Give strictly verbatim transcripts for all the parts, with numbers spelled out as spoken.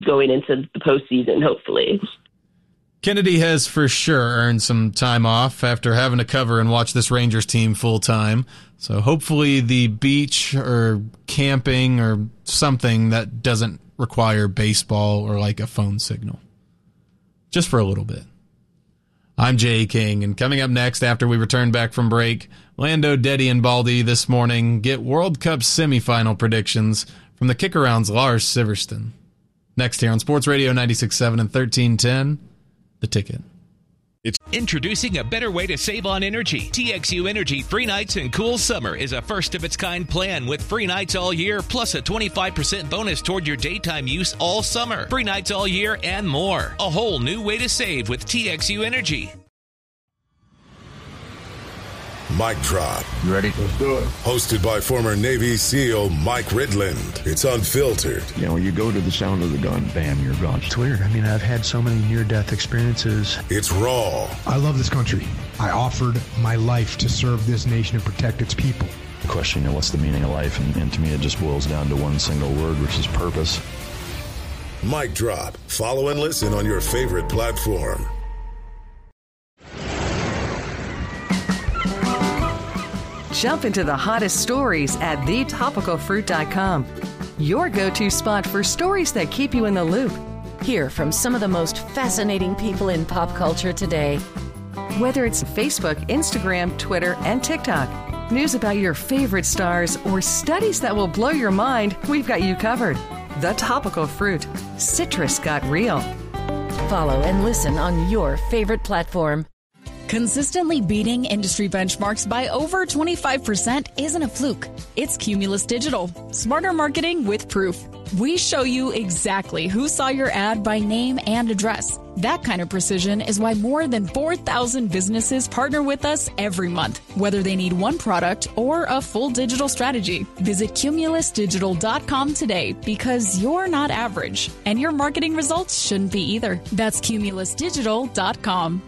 going into the postseason, hopefully. Kennedy has for sure earned some time off after having to cover and watch this Rangers team full time. So hopefully the beach or camping or something that doesn't require baseball or like a phone signal. Just for a little bit. I'm Jay King, and coming up next after we return back from break, Lando, Deddy, and Baldy this morning get World Cup semifinal predictions from the Kick-Around's Lars Siverston. Next here on Sports Radio ninety-six point seven and thirteen ten, The Ticket. It's introducing a better way to save on energy. T X U Energy Free Nights and Cool Summer is a first-of-its-kind plan with free nights all year, plus a twenty-five percent bonus toward your daytime use all summer. Free nights all year and more. A whole new way to save with T X U Energy. Mic Drop. You ready? Let's do it. Hosted by former Navy SEAL Mike Ridland. It's unfiltered. You know, when you go to the sound of the gun, bam, you're gone. It's weird. I mean, I've had so many near-death experiences. It's raw. I love this country. I offered my life to serve this nation and protect its people. The question, you know, what's the meaning of life? And, and to me, it just boils down to one single word, which is purpose. Mic Drop. Follow and listen on your favorite platform. Jump into the hottest stories at the topical fruit dot com. Your go-to spot for stories that keep you in the loop. Hear from some of the most fascinating people in pop culture today. Whether it's Facebook, Instagram, Twitter, and TikTok, news about your favorite stars, or studies that will blow your mind, we've got you covered. The Topical Fruit. Citrus got real. Follow and listen on your favorite platform. Consistently beating industry benchmarks by over twenty-five percent isn't a fluke. It's Cumulus Digital. Smarter marketing with proof. We show you exactly who saw your ad by name and address. That kind of precision is why more than four thousand businesses partner with us every month, whether they need one product or a full digital strategy. Visit cumulus digital dot com today because you're not average, and your marketing results shouldn't be either. That's cumulus digital dot com.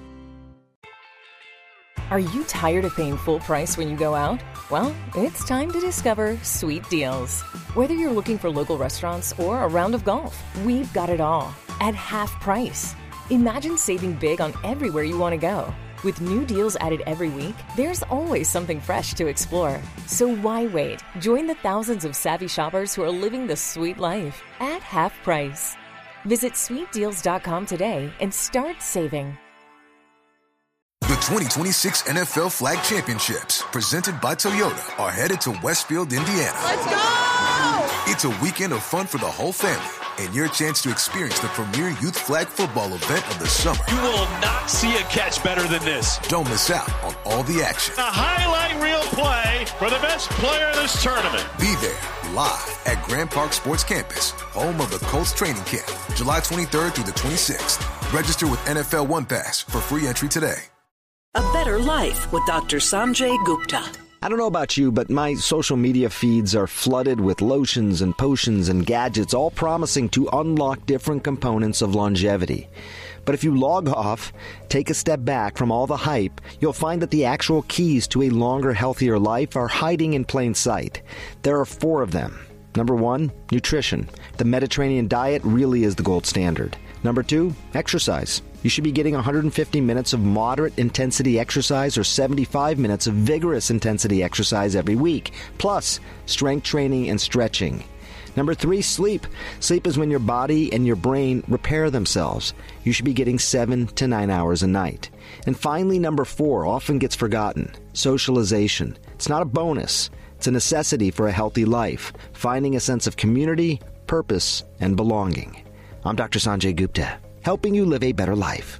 Are you tired of paying full price when you go out? Well, it's time to discover Sweet Deals. Whether you're looking for local restaurants or a round of golf, we've got it all at half price. Imagine saving big on everywhere you want to go. With new deals added every week, there's always something fresh to explore. So why wait? Join the thousands of savvy shoppers who are living the sweet life at half price. Visit sweet deals dot com today and start saving. The twenty twenty-six N F L Flag Championships, presented by Toyota, are headed to Westfield, Indiana. Let's go! It's a weekend of fun for the whole family and your chance to experience the premier youth flag football event of the summer. You will not see a catch better than this. Don't miss out on all the action. A highlight reel play for the best player in this tournament. Be there live at Grand Park Sports Campus, home of the Colts training camp, July twenty-third through the twenty-sixth. Register with N F L One Pass for free entry today. A better life with Doctor Sanjay Gupta. I don't know about you, but my social media feeds are flooded with lotions and potions and gadgets, all promising to unlock different components of longevity. But if you log off, take a step back from all the hype, you'll find that the actual keys to a longer, healthier life are hiding in plain sight. There are four of them. Number one, nutrition. The Mediterranean diet really is the gold standard. Number two, exercise. You should be getting one hundred fifty minutes of moderate intensity exercise or seventy-five minutes of vigorous intensity exercise every week, plus strength training and stretching. Number three, sleep. Sleep is when your body and your brain repair themselves. You should be getting seven to nine hours a night. And finally, number four, often gets forgotten, socialization. It's not a bonus. It's a necessity for a healthy life, finding a sense of community, purpose, and belonging. I'm Doctor Sanjay Gupta, helping you live a better life.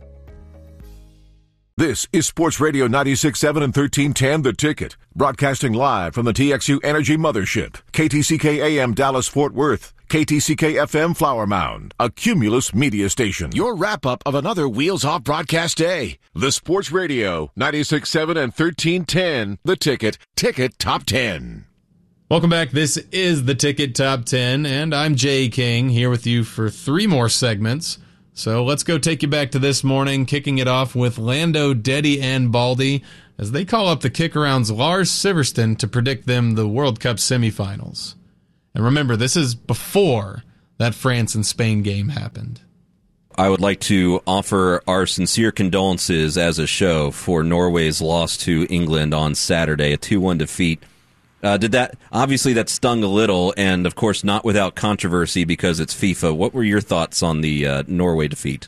This is Sports Radio ninety-six point seven and thirteen ten, The Ticket, broadcasting live from the T X U Energy Mothership, K T C K A M Dallas-Fort Worth, K T C K F M Flower Mound, a Cumulus media station. Your wrap-up of another wheels-off broadcast day. The Sports Radio ninety-six point seven and thirteen ten, The Ticket, Ticket Top ten. Welcome back. This is the Ticket Top ten, and I'm Jay King, here with you for three more segments. So let's go take you back to this morning, kicking it off with Lando, Deddy, and Baldy, as they call up the Kick-Around's Lars Siverston to predict them the World Cup semifinals. And remember, this is before that France and Spain game happened. I would like to offer our sincere condolences as a show for Norway's loss to England on Saturday, a two one defeat. Uh, did that, obviously that stung a little, and of course not without controversy because it's FIFA. What were your thoughts on the uh, Norway defeat?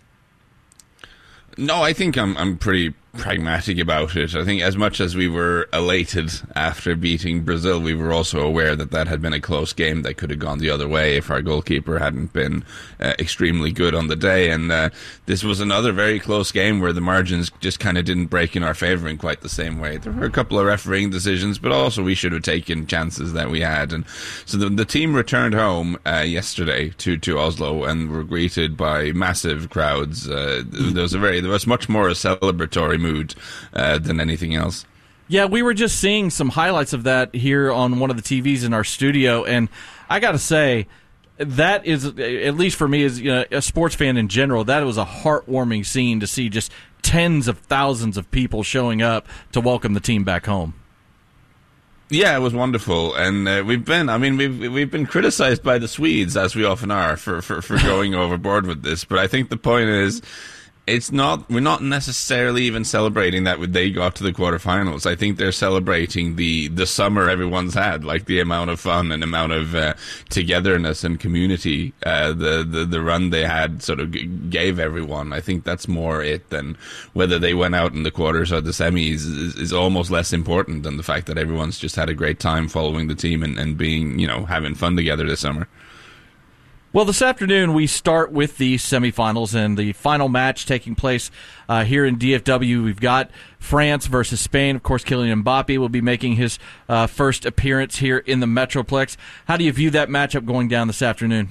No, I think I'm I'm pretty pragmatic about it. I think as much as we were elated after beating Brazil, we were also aware that that had been a close game that could have gone the other way if our goalkeeper hadn't been uh, extremely good on the day. And uh, this was another very close game where the margins just kind of didn't break in our favour in quite the same way. There were a couple of refereeing decisions, but also we should have taken chances that we had. And so the, the team returned home uh, yesterday to, to Oslo and were greeted by massive crowds. Uh, there was a very there was much more a celebratory mood uh, than anything else. Yeah, we were just seeing some highlights of that here on one of the T Vs in our studio, and I got to say, that is, at least for me as you know, a sports fan in general, that was a heartwarming scene to see just tens of thousands of people showing up to welcome the team back home. Yeah, it was wonderful, and uh, we've been, I mean, we've we've been criticized by the Swedes, as we often are, for, for, for going overboard with this, but I think the point is, It's not. We're not necessarily even celebrating that they got to the quarterfinals. I think they're celebrating the, the summer everyone's had, like the amount of fun and amount of uh, togetherness and community uh, the, the the run they had sort of g- gave everyone. I think that's more it than whether they went out in the quarters or the semis is, is almost less important than the fact that everyone's just had a great time following the team and, and being, you know, having fun together this summer. Well, this afternoon we start with the semifinals and the final match taking place uh, here in D F W. We've got France versus Spain. Of course, Kylian Mbappe will be making his uh, first appearance here in the Metroplex. How do you view that matchup going down this afternoon?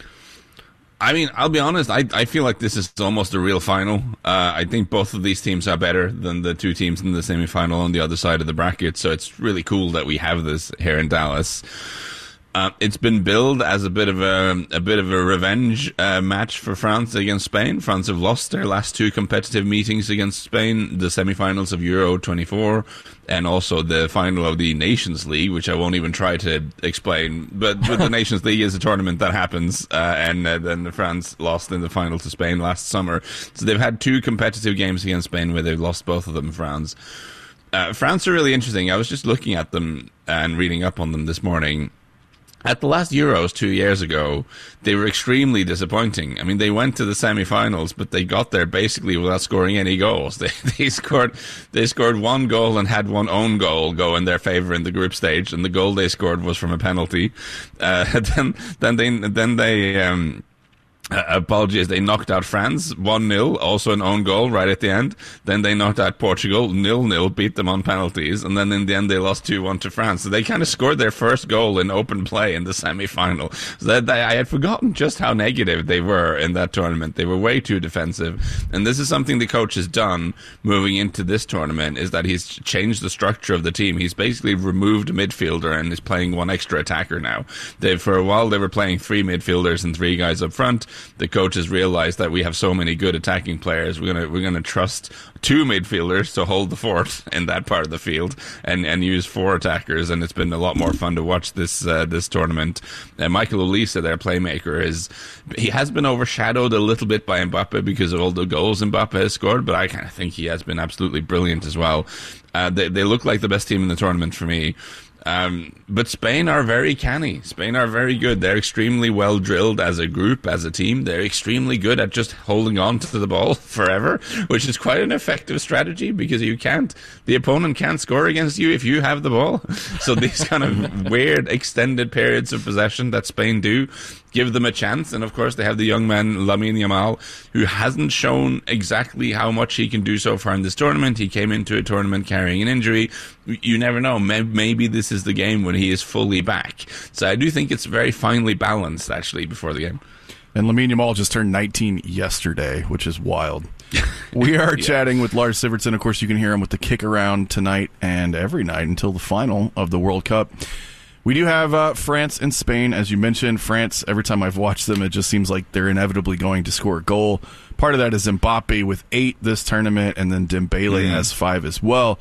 I mean, I'll be honest, I, I feel like this is almost a real final. Uh, I think both of these teams are better than the two teams in the semifinal on the other side of the bracket, so it's really cool that we have this here in Dallas. Uh, it's been billed as a bit of a a bit of a revenge uh, match for France against Spain. France have lost their last two competitive meetings against Spain, the semifinals of Euro twenty-four and also the final of the Nations League, which I won't even try to explain. But, but the Nations League is a tournament that happens, uh, and uh, then France lost in the final to Spain last summer. So they've had two competitive games against Spain where they've lost both of them, France. Uh, France are really interesting. I was just looking at them and reading up on them this morning. At the last Euros two years ago, they were extremely disappointing. I mean, they went to the semi-finals, but they got there basically without scoring any goals. They, they scored, they scored one goal and had one own goal go in their favor in the group stage, and the goal they scored was from a penalty. Uh, then, then they, then they, um, Uh, apologies, they knocked out France one nil, also an own goal right at the end. Then they knocked out Portugal nil nil, beat them on penalties, and then in the end they lost two one to France. So they kind of scored their first goal in open play in the semi-final. So that, they, I had forgotten just how negative they were in that tournament. They were way too defensive. And this is something the coach has done moving into this tournament, is that he's changed the structure of the team. He's basically removed a midfielder and is playing one extra attacker now. They, for a while they were playing three midfielders and three guys up front. The coach has realized that we have so many good attacking players. We're gonna we're gonna trust two midfielders to hold the fort in that part of the field, and, and use four attackers. And it's been a lot more fun to watch this uh, this tournament. Uh, Michael Olise, their playmaker, is he has been overshadowed a little bit by Mbappe because of all the goals Mbappe has scored, but I kind of think he has been absolutely brilliant as well. Uh, they they look like the best team in the tournament for me. Um, but Spain are very canny. Spain are very good. They're extremely well drilled as a group, as a team. They're extremely good at just holding on to the ball forever, which is quite an effective strategy because you can't, the opponent can't score against you if you have the ball. So these kind of weird extended periods of possession that Spain do give them a chance. And of course they have the young man Lamine Yamal, who hasn't shown exactly how much he can do so far in this tournament. He came into a tournament carrying an injury. You never know. Maybe this is the game when he is fully back. So I do think it's very finely balanced, actually, before the game. And Lamine Yamal just turned nineteen yesterday, which is wild. We are yeah. chatting with Lars Sivertsen. Of course, you can hear him with the kick around tonight and every night until the final of the World Cup. We do have uh, France and Spain, as you mentioned. France, every time I've watched them, it just seems like they're inevitably going to score a goal. Part of that is Mbappe with eight this tournament, and then Dembele mm. has five as well.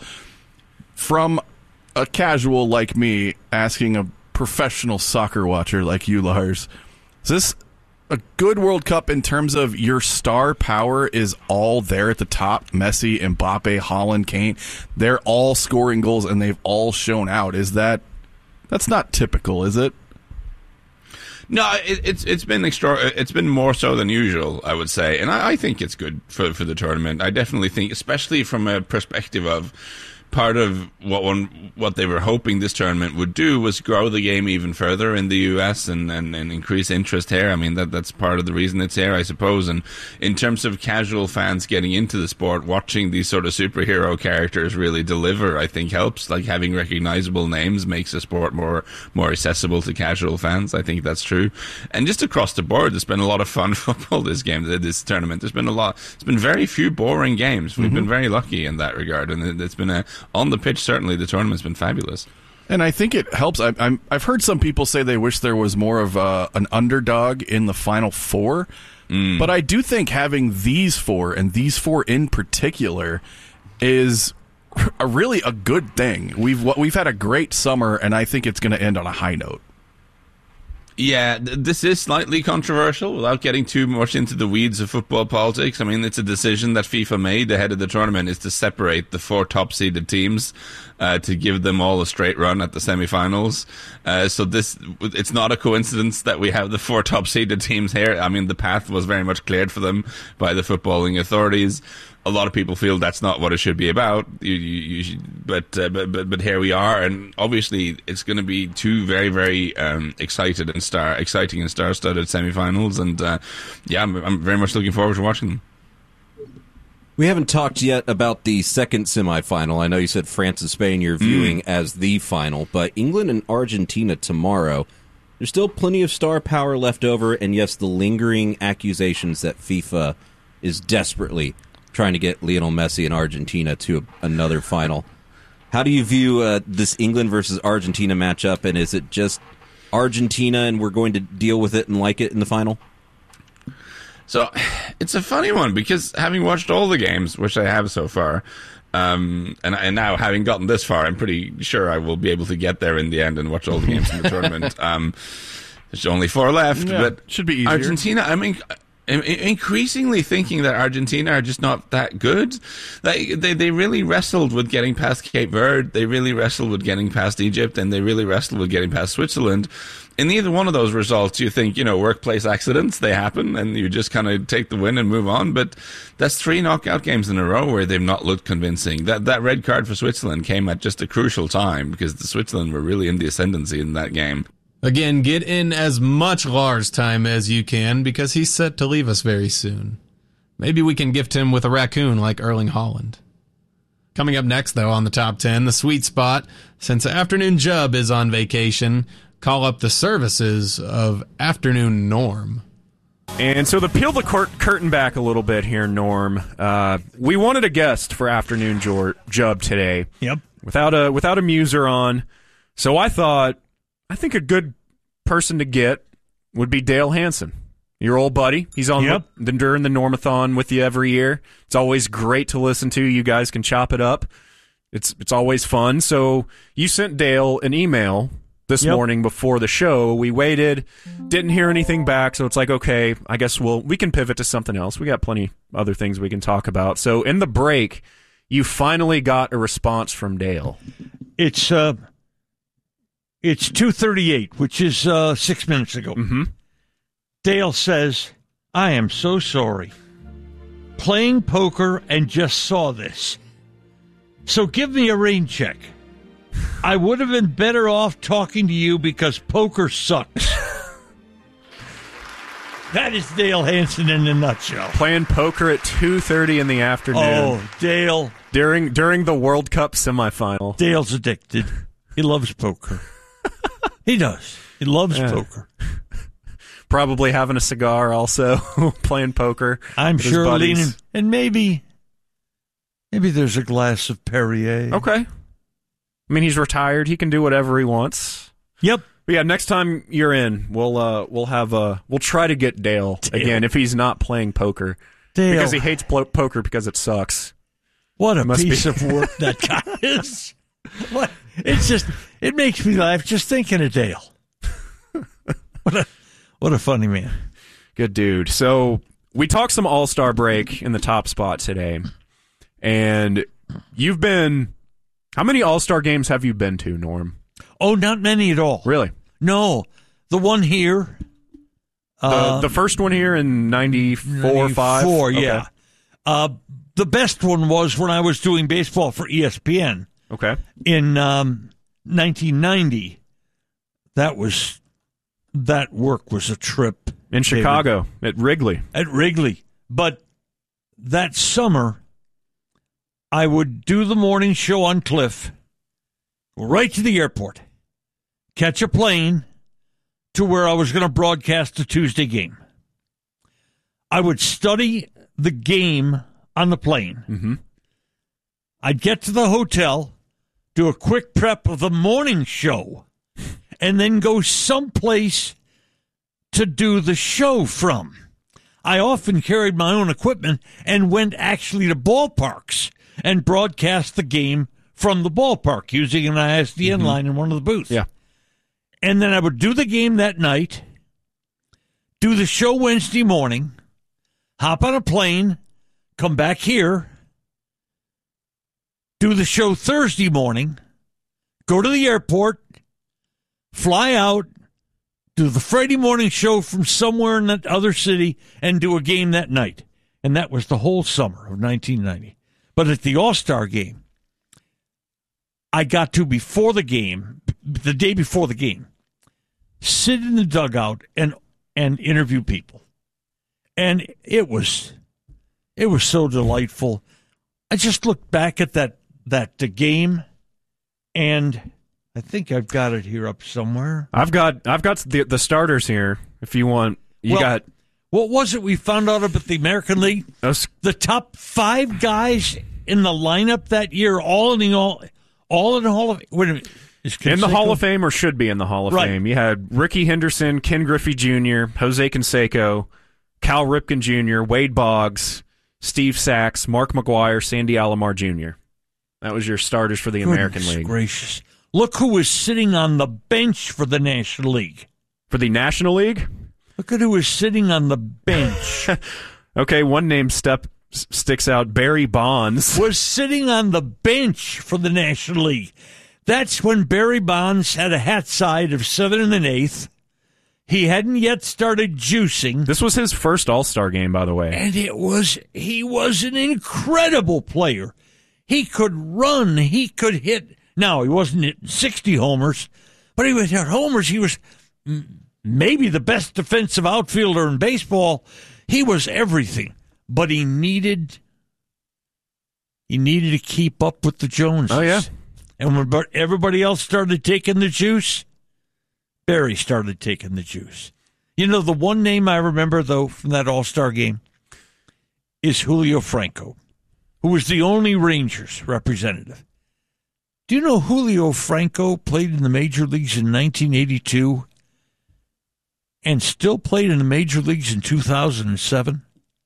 From a casual like me asking a professional soccer watcher like you, Lars, is this a good World Cup in terms of your star power is all there at the top. Messi, Mbappe, Haaland, Kane, they're all scoring goals and they've all shown out. Is that that's not typical, is it? No, it, it's it's been extra. It's been more so than usual, I would say, and I, I think it's good for for the tournament. I definitely think, especially from a perspective of part of what one what they were hoping this tournament would do was grow the game even further in the U S and, and, and increase interest here. I mean, that that's part of the reason it's here, I suppose. And in terms of casual fans getting into the sport, watching these sort of superhero characters really deliver, I think helps. Like having recognizable names makes the sport more more accessible to casual fans. I think that's true. And just across the board, there's been a lot of fun football this game, this tournament. There's been a lot. There's been very few boring games. We've mm-hmm. been very lucky in that regard, and it's been a on the pitch, certainly, the tournament's been fabulous. And I think it helps. I, I'm, I've heard some people say they wish there was more of a, an underdog in the Final Four. Mm. But I do think having these four, and these four in particular, is a really a good thing. We've we've had a great summer, and I think it's going to end on a high note. Yeah, this is slightly controversial without getting too much into the weeds of football politics. I mean, it's a decision that FIFA made ahead of the tournament is to separate the four top-seeded teams uh, to give them all a straight run at the semifinals. Uh, so this, it's not a coincidence that we have the four top-seeded teams here. I mean, the path was very much cleared for them by the footballing authorities. A lot of people feel that's not what it should be about. You, you, you should, but, uh, but but but here we are, and obviously it's going to be two very very um, excited and star exciting and star-studded semifinals, and uh, yeah, I'm, I'm very much looking forward to watching them. We haven't talked yet about the second semifinal. I know you said France and Spain you're viewing mm. as the final, but England and Argentina tomorrow. There's still plenty of star power left over, and yes, the lingering accusations that FIFA is desperately trying to get Lionel Messi and Argentina to a, another final. How do you view uh, this England versus Argentina matchup, and is it just Argentina and we're going to deal with it and like it in the final? So it's a funny one because having watched all the games, which I have so far, um, and, and now having gotten this far, I'm pretty sure I will be able to get there in the end and watch all the games in the tournament. Um, there's only four left, yeah, but should be easier. Argentina, I mean, I'm increasingly thinking that Argentina are just not that good. Like they, they really wrestled with getting past Cape Verde, they really wrestled with getting past Egypt, and they really wrestled with getting past Switzerland. In either one of those results, you think, you know, workplace accidents, they happen, and you just kind of take the win and move on. But that's three knockout games in a row where they've not looked convincing. That that red card for Switzerland came at just a crucial time because the Switzerland were really in the ascendancy in that game. Again, get in as much Lars time as you can because he's set to leave us very soon. Maybe we can gift him with a raccoon like Erling Haaland. Coming up next, though, on the top ten, the sweet spot, since Afternoon Jub is on vacation, call up the services of Afternoon Norm. And so to peel the cur- curtain back a little bit here, Norm, uh, we wanted a guest for Afternoon Jor- Jub today. Yep. Without a without a muser on. So I thought, I think a good person to get would be Dale Hansen, your old buddy. He's on yep. the, during the Normathon with you every year. It's always great to listen to. You guys can chop it up. It's it's always fun. So you sent Dale an email this yep. morning before the show. We waited, didn't hear anything back, so it's like, okay, I guess we'll we can pivot to something else. We got plenty other things we can talk about. So in the break, you finally got a response from Dale. It's uh It's two thirty-eight, which is uh, six minutes ago. Mm-hmm. Dale says, I am so sorry. Playing poker and just saw this. So give me a rain check. I would have been better off talking to you because poker sucks. That is Dale Hansen in a nutshell. Playing poker at two thirty in the afternoon. Oh, Dale. During, during the World Cup semifinal. Dale's addicted. He loves poker. He does. He loves yeah. poker. Probably having a cigar also, playing poker. I'm sure leaning. And maybe, maybe there's a glass of Perrier. Okay. I mean, he's retired. He can do whatever he wants. Yep. But yeah, next time you're in, we'll uh, we'll have uh, we'll try to get Dale, Dale again if he's not playing poker. Dale. Because he hates po- poker because it sucks. What a Must piece be. of work that guy is. What? It's just, it makes me laugh just thinking of Dale. What a, what a funny man. Good dude. So we talked some All-Star break in the top spot today. And you've been... How many All-Star games have you been to, Norm? Oh, not many at all. Really? No. The one here... The, uh, the first one here in ninety-four, five? ninety-four, yeah. Okay. Uh, the best one was when I was doing baseball for E S P N. Okay. In um, nineteen ninety. That was... That work was a trip. In Chicago, David. At Wrigley. At Wrigley. But that summer, I would do the morning show on Cliff, go right to the airport, catch a plane to where I was going to broadcast the Tuesday game. I would study the game on the plane. Mm-hmm. I'd get to the hotel, do a quick prep of the morning show, and then go someplace to do the show from. I often carried my own equipment and went actually to ballparks and broadcast the game from the ballpark using an I S D N mm-hmm. line in one of the booths. Yeah. And then I would do the game that night, do the show Wednesday morning, hop on a plane, come back here, do the show Thursday morning, go to the airport, fly out, do the Friday morning show from somewhere in that other city, and do a game that night. And that was the whole summer of nineteen ninety. But at the All-Star game, I got to, before the game, the day before the game, sit in the dugout and and interview people. And it was it was so delightful. I just looked back at that that the game, and I think I've got it here up somewhere. I've got I've got the the starters here. If you want, you well, got. What was it we found out about the American League? Those, the top five guys in the lineup that year, all in the all, all in the Hall of wait a minute, in the Hall of Fame, or should be in the Hall of right. Fame. You had Ricky Henderson, Ken Griffey Junior, Jose Canseco, Cal Ripken Junior, Wade Boggs, Steve Sachs, Mark McGwire, Sandy Alomar Junior That was your starters for the Goodness American League. Gracious. Look who was sitting on the bench for the National League. For the National League? Look at who was sitting on the bench. Okay, one name step sticks out. Barry Bonds was sitting on the bench for the National League. That's when Barry Bonds had a hat side of seven and an eighth. He hadn't yet started juicing. This was his first All-Star game, by the way. And it was he was an incredible player. He could run. He could hit. Now, he wasn't hitting sixty homers, but he would hit homers. He was maybe the best defensive outfielder in baseball. He was everything, but he needed he needed to keep up with the Joneses. Oh, yeah. And when everybody else started taking the juice, Barry started taking the juice. You know, the one name I remember, though, from that All-Star game is Julio Franco, who was the only Rangers representative. Do you know Julio Franco played in the major leagues in nineteen eighty-two and still played in the major leagues in two thousand seven?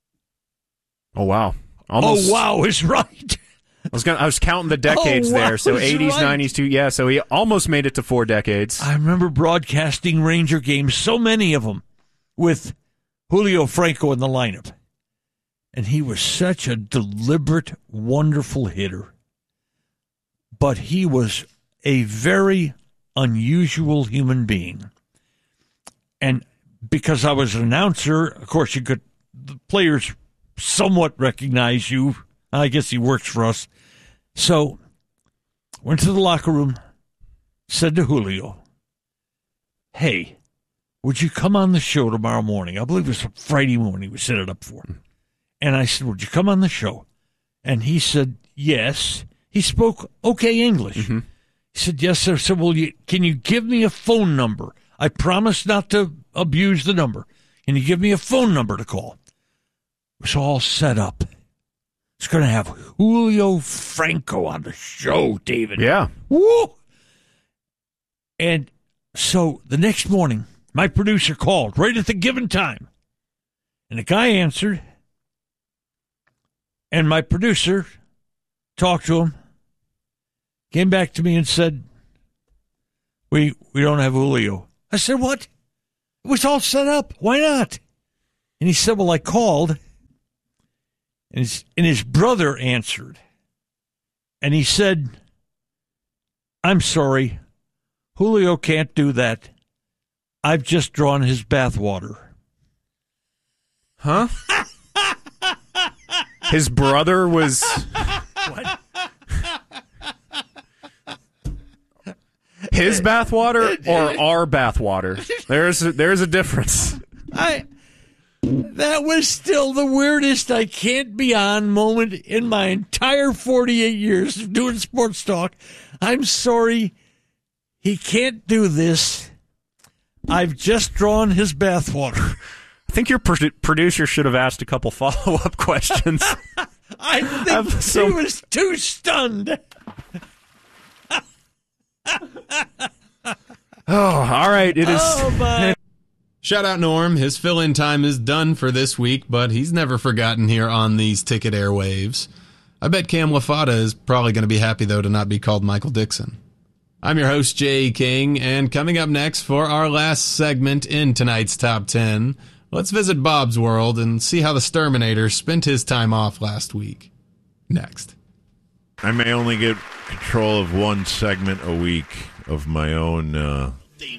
Oh, wow. Almost, oh, wow is right. I was gonna, I was counting the decades oh, wow there. So eighties, right. nineties, too. Yeah, so he almost made it to four decades. I remember broadcasting Ranger games, so many of them, with Julio Franco in the lineup. And he was such a deliberate, wonderful hitter. But he was a very unusual human being. And because I was an announcer, of course, you could, the players somewhat recognize you. I guess he works for us. So, went to the locker room, said to Julio, hey, would you come on the show tomorrow morning? I believe it was Friday morning we set it up for. And I said, would you come on the show? And he said, yes. He spoke okay English. Mm-hmm. He said, yes, sir. I said, well, you, can you give me a phone number? I promise not to abuse the number. Can you give me a phone number to call? It was all set up. It's going to have Julio Franco on the show, David. Yeah. Woo! And so the next morning, my producer called right at the given time. And the guy answered. And my producer talked to him, came back to me and said, we we don't have Julio. I said, what? It was all set up. Why not? And he said, well, I called, and his, and his brother answered. And he said, I'm sorry, Julio can't do that. I've just drawn his bathwater. Huh? His brother was... What? His bathwater or our bathwater? There's a, there's a difference. I... That was still the weirdest I can't be on moment in my entire forty-eight years of doing sports talk. I'm sorry, he can't do this. I've just drawn his bathwater. I think your pro- producer should have asked a couple follow-up questions. I think so- he was too stunned. Oh, all right. It is. Oh, my. Shout out Norm. His fill-in time is done for this week, but he's never forgotten here on these ticket airwaves. I bet Cam LaFata is probably going to be happy, though, to not be called Michael Dixon. I'm your host, Jay King, and coming up next for our last segment in tonight's Top ten, let's visit Bob's World and see how the Sturminator spent his time off last week. Next. I may only get control of one segment a week of my own, uh,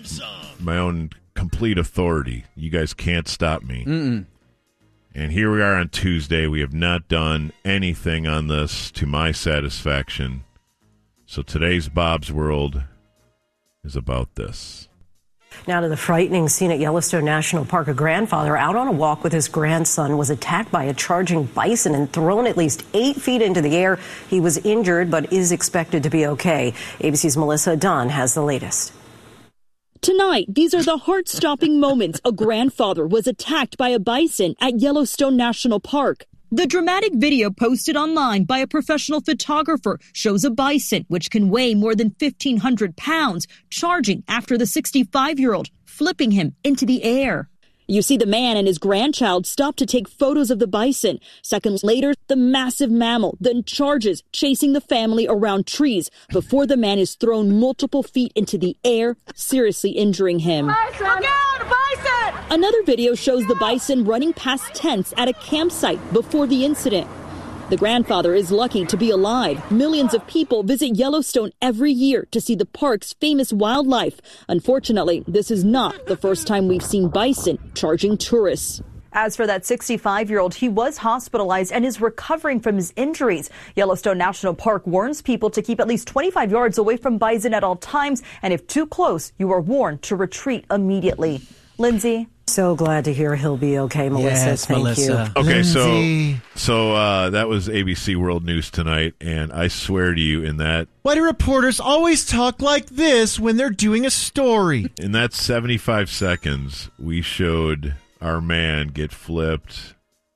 my own complete authority. You guys can't stop me. Mm-mm. And here we are on Tuesday. We have not done anything on this to my satisfaction. So today's Bob's World is about this. Now to the frightening scene at Yellowstone National Park. A grandfather out on a walk with his grandson was attacked by a charging bison and thrown at least eight feet into the air. He was injured but is expected to be okay. A B C's Melissa Dunn has the latest. Tonight, these are the heart-stopping moments. A grandfather was attacked by a bison at Yellowstone National Park. The dramatic video posted online by a professional photographer shows a bison, which can weigh more than fifteen hundred pounds, charging after the sixty-five-year-old, flipping him into the air. You see the man and his grandchild stop to take photos of the bison. Seconds later, the massive mammal then charges, chasing the family around trees before the man is thrown multiple feet into the air, seriously injuring him. Bison! Look out, bison! Another video shows the bison running past tents at a campsite before the incident. The grandfather is lucky to be alive. Millions of people visit Yellowstone every year to see the park's famous wildlife. Unfortunately, this is not the first time we've seen bison charging tourists. As for that sixty-five-year-old, he was hospitalized and is recovering from his injuries. Yellowstone National Park warns people to keep at least twenty-five yards away from bison at all times, and if too close, you are warned to retreat immediately. Lindsay? So glad to hear he'll be okay, Melissa. Yes, Thank Melissa. you. Okay, so Lindsay. so uh, that was A B C World News tonight, and I swear to you, in that Why do reporters always talk like this when they're doing a story? in that seventy-five seconds, we showed our man get flipped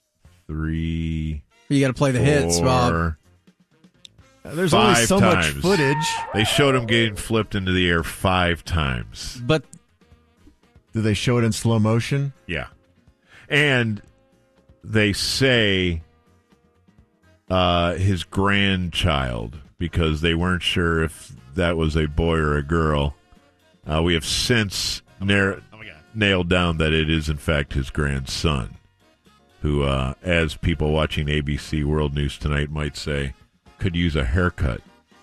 three. You got to play the hits, Bob. four, There's only five so much times. footage. They showed him getting flipped into the air five times. But Do they show it in slow motion? Yeah. And they say uh, his grandchild, because they weren't sure if that was a boy or a girl. Uh, we have since nar- nailed down that it is, in fact, his grandson, who, uh, as people watching A B C World News tonight might say, could use a haircut.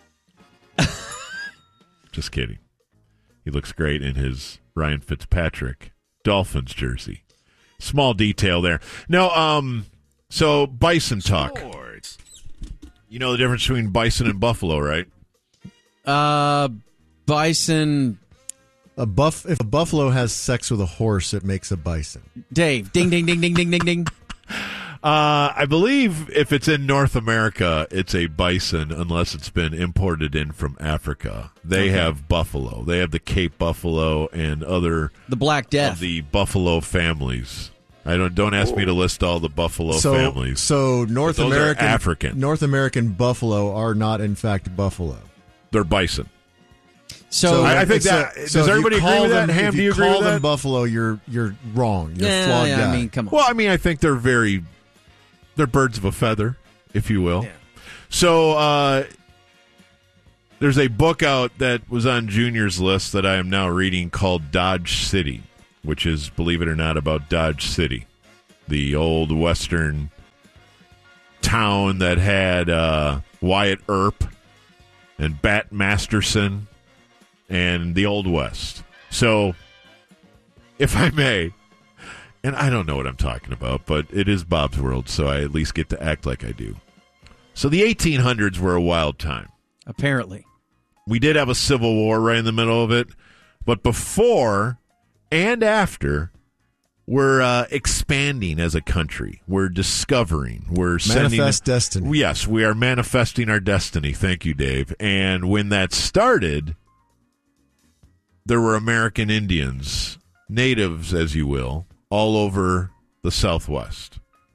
Just kidding. He looks great in his Ryan Fitzpatrick Dolphins jersey. Small detail there. No, um, so bison talk. Sports. You know the difference between bison and buffalo, right? Uh, bison. A buff. If a buffalo has sex with a horse, it makes a bison. Dave, ding, ding, ding, ding, ding, ding, ding. Uh, I believe if it's in North America, it's a bison unless it's been imported in from Africa. They Okay. have buffalo. They have the Cape buffalo and other The Black Death. of the buffalo families. I don't don't ask me to list all the buffalo so, families. So North But those are American African. North American buffalo are not in fact buffalo. They're bison. So, I, I think it's that a- does so if you everybody agree call with them- that? Ham, if do you you agree call with them that? buffalo, you're you're wrong. You're a yeah, flawed yeah, guy. I mean, come on. Well, I mean, I think they're very, they're birds of a feather, if you will. Yeah. So, uh, there's a book out that was on Junior's list that I am now reading called Dodge City, which is, believe it or not, about Dodge City, the old Western town that had uh, Wyatt Earp and Bat Masterson and the Old West. So, if I may, and I don't know what I'm talking about, but it is Bob's World, so I at least get to act like I do. So the eighteen hundreds were a wild time. Apparently. We did have a civil war right in the middle of it, but before and after, we're uh, expanding as a country. We're discovering. We're sending. Manifest destiny. Yes, we are manifesting our destiny. Thank you, Dave. And when that started, there were American Indians, natives, as you will, all over the Southwest.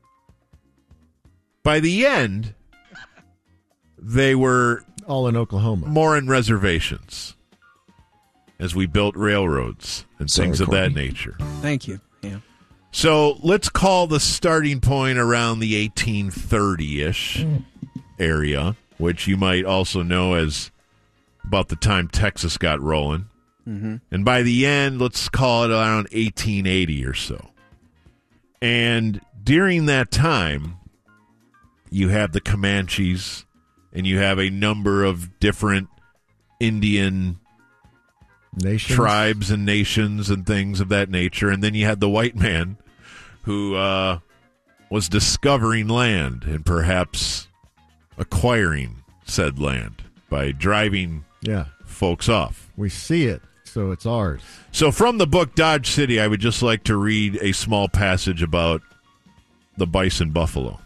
By the end, they were all in Oklahoma, more in reservations, as we built railroads and Sorry, things of Courtney. that nature. Thank you. Yeah. So let's call the starting point around the eighteen thirty-ish area, which you might also know as about the time Texas got rolling. Mm-hmm. And by the end, let's call it around eighteen eighty or so. And during that time, you have the Comanches, and you have a number of different Indian nations, tribes and nations and things of that nature. And then you had the white man who uh, was discovering land and perhaps acquiring said land by driving yeah. folks off. We see it, so it's ours. So from the book Dodge City, I would just like to read a small passage about the bison buffalo.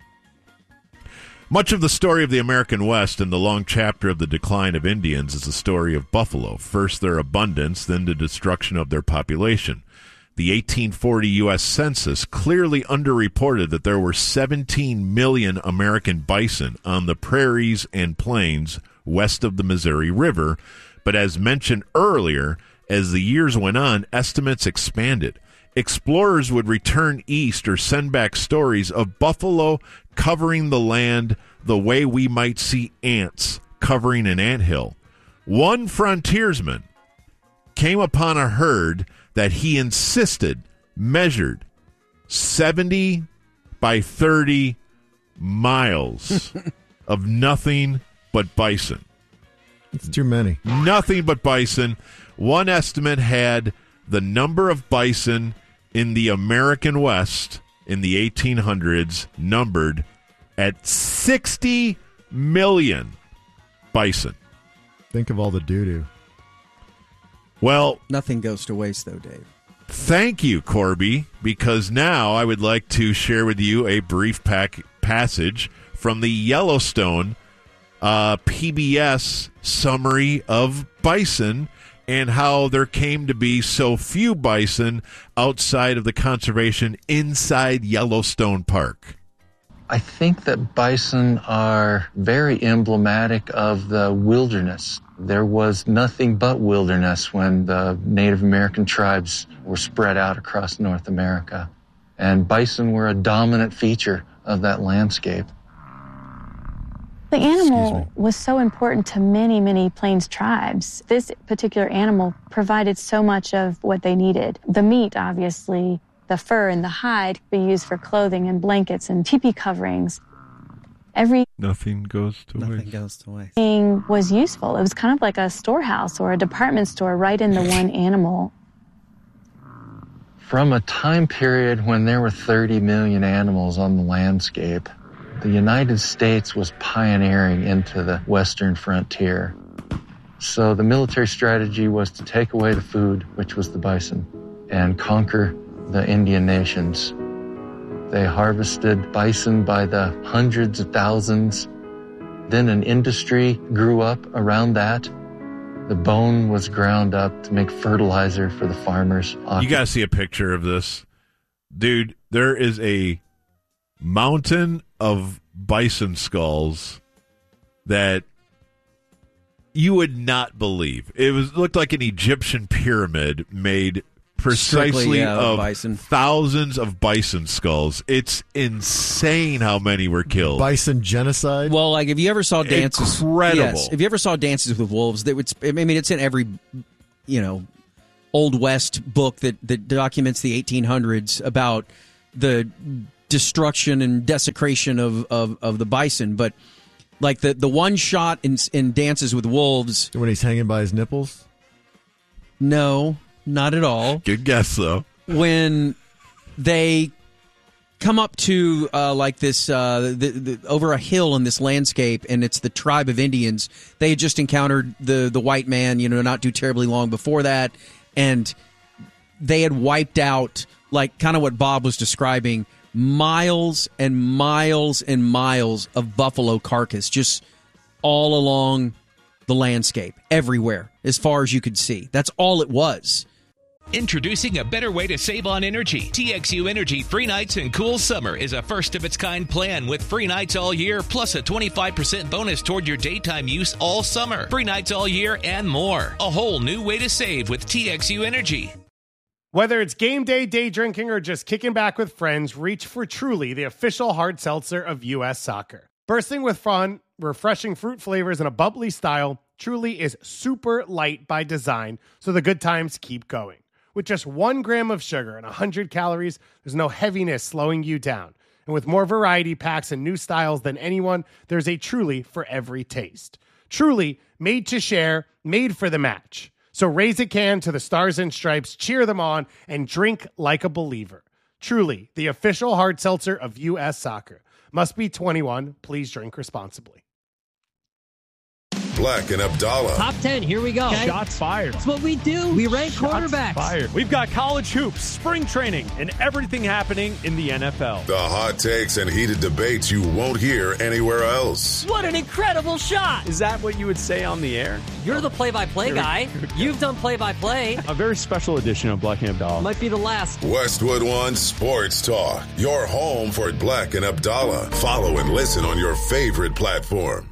Much of the story of the American West and the long chapter of the decline of Indians is the story of buffalo. First their abundance, then the destruction of their population. The eighteen forty U S Census clearly underreported that there were seventeen million American bison on the prairies and plains west of the Missouri River, but as mentioned earlier, as the years went on, estimates expanded. Explorers would return east or send back stories of buffalo covering the land the way we might see ants covering an anthill. One frontiersman came upon a herd that he insisted measured seventy by thirty miles of nothing but bison. It's too many. Nothing but bison. One estimate had the number of bison in the American West in the eighteen hundreds numbered at sixty million bison. Think of all the doo-doo. Well, nothing goes to waste, though, Dave. Thank you, Corby, because now I would like to share with you a brief pack passage from the Yellowstone uh, P B S summary of bison and how there came to be so few bison outside of the conservation inside Yellowstone Park. I think that bison are very emblematic of the wilderness. There was nothing but wilderness when the Native American tribes were spread out across North America. And bison were a dominant feature of that landscape. The animal was so important to many, many Plains tribes. This particular animal provided so much of what they needed. The meat, obviously, the fur and the hide could be used for clothing and blankets and teepee coverings. Every Nothing goes to Nothing waste. goes to waste. thing was useful. It was kind of like a storehouse or a department store right in the one animal. From a time period when there were thirty million animals on the landscape, the United States was pioneering into the western frontier. So the military strategy was to take away the food, which was the bison, and conquer the Indian nations. They harvested bison by the hundreds of thousands. Then an industry grew up around that. The bone was ground up to make fertilizer for the farmers. You got to see a picture of this. Dude, there is a mountain of bison skulls that you would not believe. It was looked like an Egyptian pyramid made precisely Strictly, yeah, of bison. thousands of bison skulls. It's insane how many were killed. Bison genocide? Well, like if you ever saw dances, Incredible. Yes, if you ever saw Dances with Wolves, that would. I mean, it's in every, you know, Old West book that that documents the eighteen hundreds about the destruction and desecration of, of, of the bison, but like the, the one shot in, in Dances with Wolves. When he's hanging by his nipples? No, not at all. Good guess, though. When they come up to uh, like this uh, the, the, over a hill in this landscape, and it's the tribe of Indians. They had just encountered the the white man, you know, not too terribly long before that, and they had wiped out, like kind of what Bob was describing, miles and miles and miles of buffalo carcass just all along the landscape, everywhere, as far as you could see. That's all it was. Introducing a better way to save on energy. T X U Energy Free Nights and Cool Summer is a first-of-its-kind plan with free nights all year, plus a twenty-five percent bonus toward your daytime use all summer. Free nights all year and more. A whole new way to save with T X U Energy. Whether it's game day, day drinking, or just kicking back with friends, reach for Truly, the official hard seltzer of U S Soccer. Bursting with fun, refreshing fruit flavors, and a bubbly style, Truly is super light by design, so the good times keep going. With just one gram of sugar and one hundred calories, there's no heaviness slowing you down. And with more variety packs and new styles than anyone, there's a Truly for every taste. Truly, made to share, made for the match. So raise a can to the Stars and Stripes, cheer them on, and drink like a believer. Truly, the official hard seltzer of U S Soccer. Must be twenty-one. Please drink responsibly. Black and Abdallah. Top ten, here we go. Okay. Shots fired. That's what we do. We rank Shots quarterbacks. Fired. We've got college hoops, spring training, and everything happening in the N F L. The hot takes and heated debates you won't hear anywhere else. What an incredible shot. Is that what you would say on the air? You're the play-by-play guy. You've done play-by-play. A very special edition of Black and Abdallah. Might be the last. Westwood One Sports Talk. Your home for Black and Abdallah. Follow and listen on your favorite platform.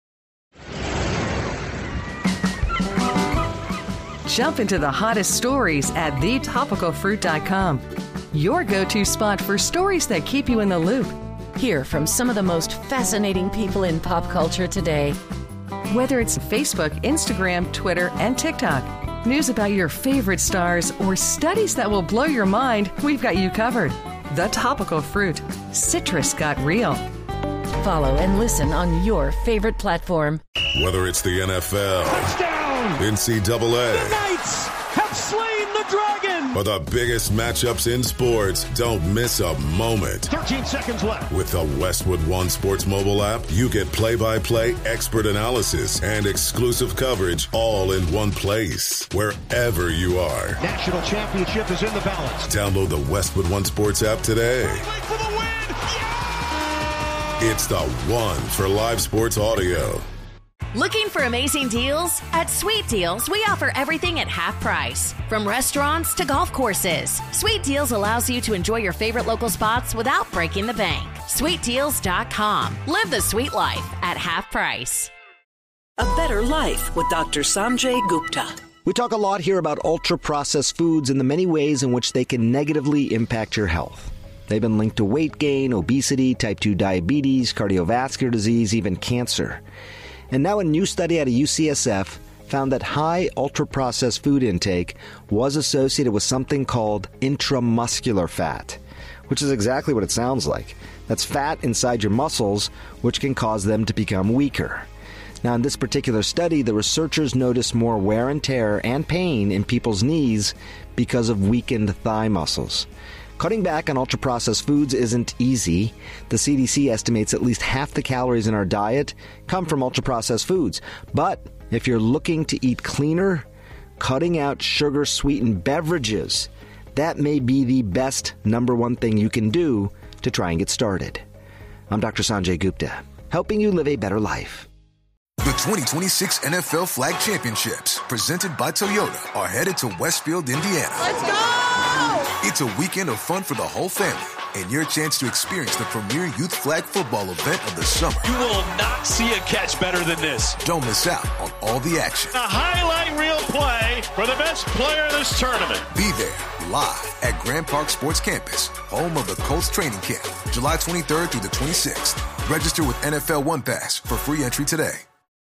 Jump into the hottest stories at the topical fruit dot com. Your go-to spot for stories that keep you in the loop. Hear from some of the most fascinating people in pop culture today. Whether it's Facebook, Instagram, Twitter, and TikTok, news about your favorite stars, or studies that will blow your mind, we've got you covered. The Topical Fruit. Citrus got real. Follow and listen on your favorite platform. Whether it's the N F L, touchdown, N C double A, the Knights have slain the dragon, or the biggest matchups in sports, don't miss a moment. thirteen seconds left. With the Westwood One Sports mobile app, you get play-by-play, expert analysis, and exclusive coverage all in one place, wherever you are. National championship is in the balance. Download the Westwood One Sports app today. For the win. It's the one for live sports audio. Looking for amazing deals? At Sweet Deals, we offer everything at half price. From restaurants to golf courses, Sweet Deals allows you to enjoy your favorite local spots without breaking the bank. sweet deals dot com. Live the sweet life at half price. A Better Life with Doctor Sanjay Gupta. We talk a lot here about ultra-processed foods and the many ways in which they can negatively impact your health. They've been linked to weight gain, obesity, type two diabetes, cardiovascular disease, even cancer. And now a new study out of U C S F found that high ultra-processed food intake was associated with something called intramuscular fat, which is exactly what it sounds like. That's fat inside your muscles, which can cause them to become weaker. Now, in this particular study, the researchers noticed more wear and tear and pain in people's knees because of weakened thigh muscles. Cutting back on ultra-processed foods isn't easy. The C D C estimates at least half the calories in our diet come from ultra-processed foods. But if you're looking to eat cleaner, cutting out sugar-sweetened beverages, that may be the best number one thing you can do to try and get started. I'm Doctor Sanjay Gupta, helping you live a better life. The twenty twenty-six N F L Flag Championships, presented by Toyota, are headed to Westfield, Indiana. Let's go! It's a weekend of fun for the whole family and your chance to experience the premier youth flag football event of the summer. You will not see a catch better than this. Don't miss out on all the action. A highlight reel play for the best player in this tournament. Be there live at Grand Park Sports Campus, home of the Colts training camp, July twenty-third through the twenty-sixth. Register with N F L One Pass for free entry today.